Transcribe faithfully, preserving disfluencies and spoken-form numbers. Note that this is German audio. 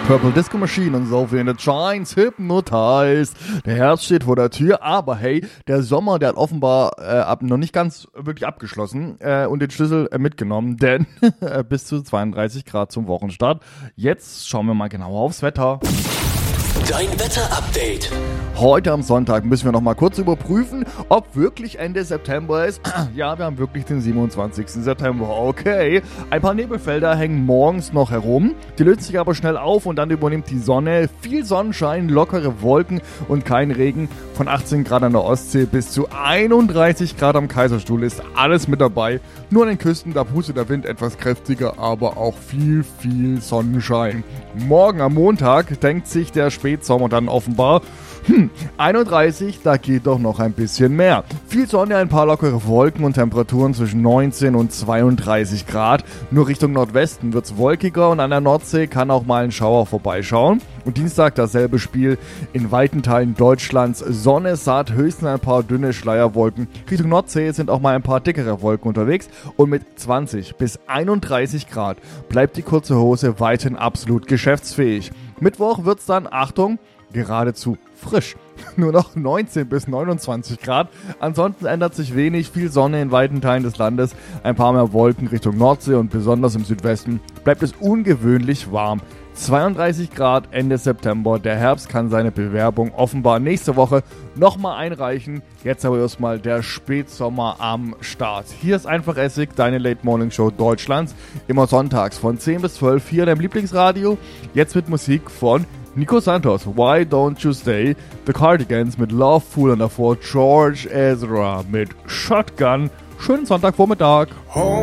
Purple Disco Machine und Sophie and the Giants Hypnotize. Der Herbst steht vor der Tür, aber hey, der Sommer, der hat offenbar äh, ab, noch nicht ganz wirklich abgeschlossen äh, und den Schlüssel äh, mitgenommen, denn bis zu zweiunddreißig Grad zum Wochenstart. Jetzt schauen wir mal genauer aufs Wetter. Dein Wetter-Update. Heute am Sonntag müssen wir noch mal kurz überprüfen, ob wirklich Ende September ist. Ja, wir haben wirklich den siebenundzwanzigsten September. Okay, ein paar Nebelfelder hängen morgens noch herum. Die lösen sich aber schnell auf und dann übernimmt die Sonne. Viel Sonnenschein, lockere Wolken und kein Regen. Von achtzehn Grad an der Ostsee bis zu einunddreißig Grad am Kaiserstuhl ist alles mit dabei. Nur an den Küsten, da pustet der Wind etwas kräftiger, aber auch viel, viel Sonnenschein. Morgen am Montag denkt sich der Spätsommer dann offenbar, Hm, einunddreißig, da geht doch noch ein bisschen mehr. Viel Sonne, ein paar lockere Wolken und Temperaturen zwischen neunzehn und zweiunddreißig Grad. Nur Richtung Nordwesten wird's wolkiger und an der Nordsee kann auch mal ein Schauer vorbeischauen. Und Dienstag dasselbe Spiel in weiten Teilen Deutschlands. Sonne, saat, höchstens ein paar dünne Schleierwolken. Richtung Nordsee sind auch mal ein paar dickere Wolken unterwegs. Und mit zwanzig bis einunddreißig Grad bleibt die kurze Hose weiterhin absolut geschäftsfähig. Mittwoch wird's dann, Achtung, geradezu frisch. Nur noch neunzehn bis neunundzwanzig Grad. Ansonsten ändert sich wenig. Viel Sonne in weiten Teilen des Landes. Ein paar mehr Wolken Richtung Nordsee und besonders im Südwesten bleibt es ungewöhnlich warm. zweiunddreißig Grad Ende September. Der Herbst kann seine Bewerbung offenbar nächste Woche nochmal einreichen. Jetzt aber erstmal der Spätsommer am Start. Hier ist Einfach Essig, deine Late Morning Show Deutschlands. Immer sonntags von zehn bis zwölf hier in deinem Lieblingsradio. Jetzt mit Musik von Nico Santos, Why Don't You Stay, The Cardigans mit Love Fool und davor George Ezra mit Shotgun. Schönen Sonntagvormittag. Home.